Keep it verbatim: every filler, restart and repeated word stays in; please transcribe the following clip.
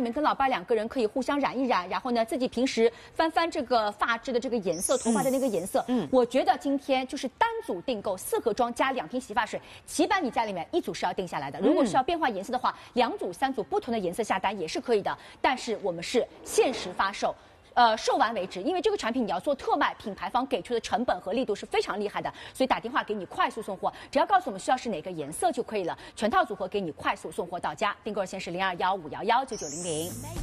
面跟老爸两个人可以互相染一染，然后呢自己平时翻翻这个发质的这个颜色，头发的那个颜色。嗯，我觉得今天就是单组订购四盒装加两瓶洗发水，起码你家里面一组是要定下来的。如果是要变换颜色的话，两组、三组不同的颜色下单也是可以的。但是我们是限时发售。呃，售完为止，因为这个产品你要做特卖，品牌方给出的成本和力度是非常厉害的，所以打电话给你快速送货，只要告诉我们需要是哪个颜色就可以了，全套组合给你快速送货到家。订购热线是零二幺五幺幺九九零零。